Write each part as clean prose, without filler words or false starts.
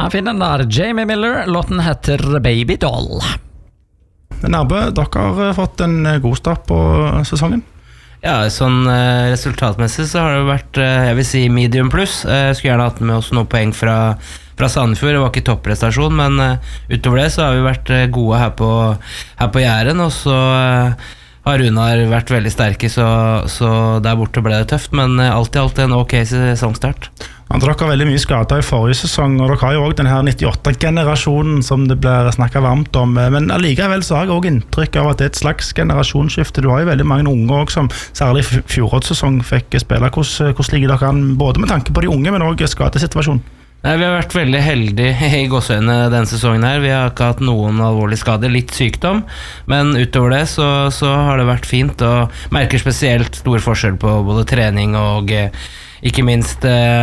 fin den der. Jamie Miller, låten heter Baby Doll. Nærbø, dere har fått en god start på sesongen. Ja, sånn resultatmessig så har det vært, jeg vil si medium pluss. Skulle gjerne hatt med oss noen poeng fra Sandefjord. Det var ikke topprestasjon, men utover det så har vi vært gode her på Jæren, og så har Runar vært veldig sterke, så der borte ble det tøft, men alt i alt en ok sesongstart. Dere har veldig mye skadet i forrige sesong, og dere har jo også denne 98-generasjonen som det blir snakket varmt om, men allikevel så har jeg også inntrykk av at det er et slags generasjonsskifte. Du har jo veldig mange unge også, som særlig i fjorårssesong fikk spille. Hvordan ligger dere an, både med tanke på de unge, men også skadesituasjonen? Nei, vi har vært veldig heldige i gåsøyne denne sesongen her. Vi har ikke hatt noen alvorlige skader, litt sykdom, men utover det så har det vært fint, og merker spesielt stor forskjell på både trening og ikke minst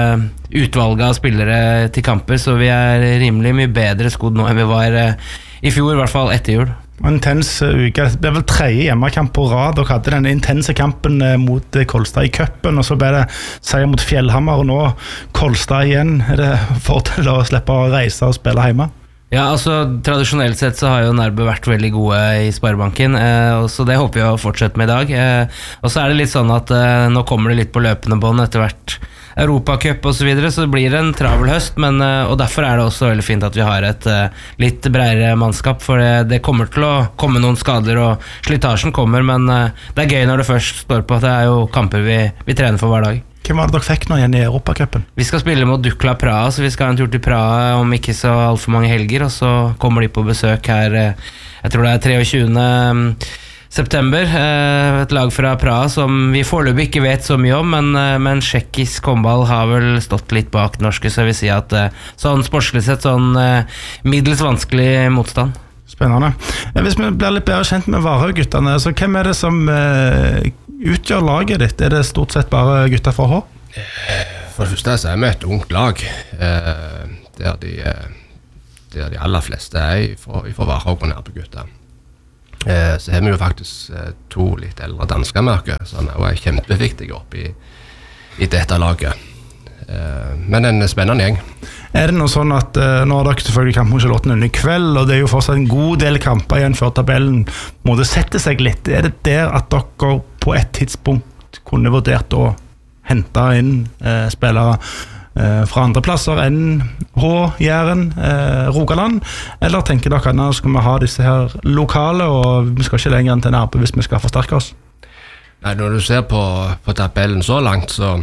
utvalget av spillere til kamper, så vi er rimelig mye bedre skodd nå enn vi var i fjor, i hvert fall etter jul. En intens uke, det ble vel 3. hjemmekamp på rad, og hadde den intense kampen mot Kolstad i cupen, og så ble det seier mot Fjellhammer, og nå Kolstad igjen. Er det fordel å slippe å reise og spille hjemme? Ja, altså tradisjonelt sett så har jo Nærbø vært veldig gode i Sparebanken, så det håper jeg å fortsette med i dag. Og så er det litt sånn at nå kommer det litt på løpende bånd etter hvert Europacup og så videre, så det blir en travel høst, og derfor er det også veldig fint at vi har et litt bredere mannskap, for det kommer til å komme noen skader, og slitasjen kommer, men det er gøy når det først står på. Det er jo kamper vi trener for hver dag. Hvem var det dere fikk nå igjen i Europacupen? Vi skal spille mot Dukla Praha, så vi skal ha en tur til Praha om ikke så alt for mange helger, og så kommer de på besøk her, jeg tror det er 23. september, et lag fra Praha som vi foreløpig ikke vet så mye om, men tsjekkisk håndball har vel stått litt bak norske, så jeg vil si at sånn sportslig sett, sånn middels vanskelig motstand. Spennende. Hvis vi blir litt bedre kjent med Varhaug-guttene, så hvem er det som utgjør laget ditt? Er det stort sett bare gutter fra H? For det første så er vi et ungt lag, der de aller fleste er fra Varhaug og Nærbø-gutter. Så har vi jo faktisk 2 litt eldre danske merker, som er kjempeviktige oppi i dette laget. Men en spennende gjeng. Er det noe sånn at nå har dere selvfølgelig kamp mot Charlotten under kveld, og det er jo fortsatt en god del kamper igjen før tabellen må det sette seg litt? Er det der at dere på et tidspunkt kunne vurdert å hente inn spillere fra andre plasser enn H, Jæren, Rogaland, eller tenker dere at nå skal vi ha disse her lokale, og vi skal ikke lenger enn til Nærbø hvis vi skal forsterke oss? Nei, når du ser på tabellen så langt, så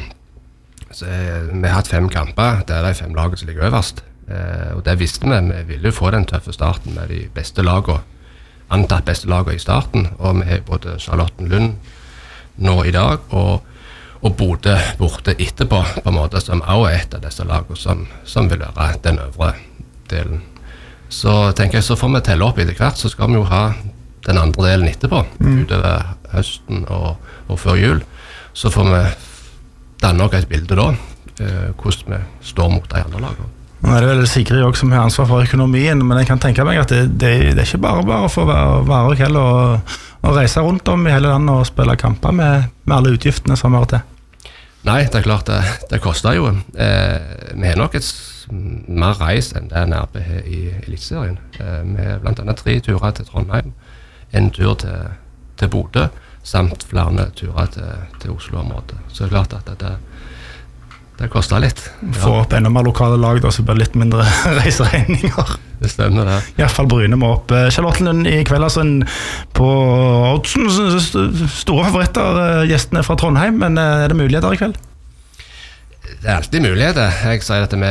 vi har hatt 5 kamper, det er de 5 lagene som ligger øverst, og det visste vi ville jo få den tøffe starten med de beste lagene, antatt beste lagene i starten, og vi har både Charlottenlund nå i dag, og Bodø borte etterpå, på en måte som også er et av disse lagene som vil være den øvre delen. Så tenker jeg, så får vi telle opp etter hvert, så skal vi jo ha den andre delen etterpå, utover høsten og før jul, så får vi danne nok et bilde da, hvordan vi står mot de andre lagene. Nå er det vel Sigrid også som har ansvar for økonomien, men jeg kan tenke meg at det er ikke bare for å være og reise rundt om i hele landet og spille kamper med alle utgiftene som hører til. Nei, det er klart det koster jo. Vi har nok et mer reis enn det Nærbø har i Eliteserien. Vi har blant annet 3 turer til Trondheim, en tur til Bodø, samt flere turer til Oslo-området. Så det er klart at det koster litt. Få opp enda mer lokale lag, da, så blir det litt mindre reiseregninger. Det stemmer det. I hvert fall Bryne må opp. Charlottenlund i kveld, altså på oddsen, store favoritter, gjestene fra Trondheim, men er det muligheter i kveld? Det er alltid muligheter. Jeg sier at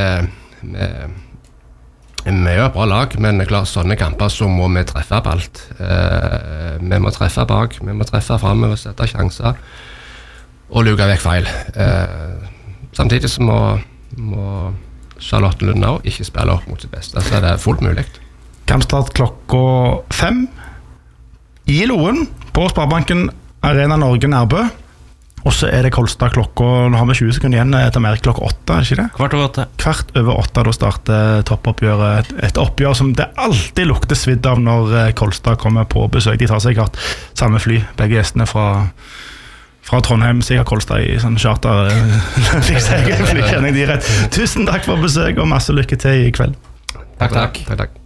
vi er jo et bra lag, men klart sånne kamper så må vi treffe på alt. Vi må treffe bak, vi må treffe fremover, sette sjanser og luke vekk feil. Samtidig så må Charlottenlund nå ikke spille opp mot sitt beste, så det fullt mulig. Kampstart klokka 5 i Loen på Sparebanken Arena Norge Nærbø. Og så er det Kolstad klokka, nå har vi 20 sekunder igjen til mer klokka 8, er det ikke det? 8:15. 8:15, da starter toppoppgjøret. Et oppgjør som det alltid lukter svidd av når Kolstad kommer på besøk. De tar sikkert samme fly, begge gjestene fra Trondheim, sikkert Kolstad i sånn charter. Fikk seg fly, kjenner jeg de rett. Tusen takk for besøk og masse lykke til i kveld. Takk. Takk.